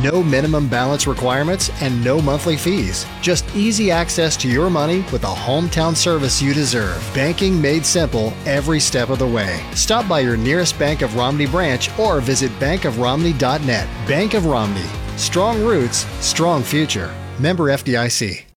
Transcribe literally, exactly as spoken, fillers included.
No minimum balance requirements and no monthly fees. Just easy access to your money with a hometown service you deserve. Banking made simple every step of the way. Stop by your nearest Bank of Romney branch or visit bank of romney dot net. Bank of Romney. Strong roots, strong future. Member F D I C.